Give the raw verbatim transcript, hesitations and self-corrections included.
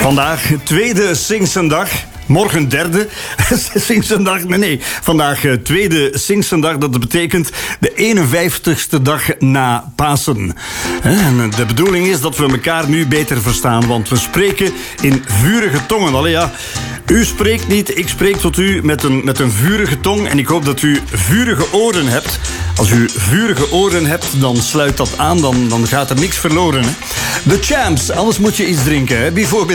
Vandaag tweede Singsendag. Morgen derde Singsendag. Nee, nee. Vandaag uh, tweede Singsendag. Dat betekent de eenenvijftigste dag na Pasen. En de bedoeling is dat we elkaar nu beter verstaan. Want we spreken in vurige tongen. Allee ja, u spreekt niet, ik spreek tot u met een, met een vurige tong. En ik hoop dat u vurige oren hebt. Als u vurige oren hebt, dan sluit dat aan. Dan, dan gaat er niks verloren. Hè? De Champs. Anders moet je iets drinken. Hè? Bijvoorbeeld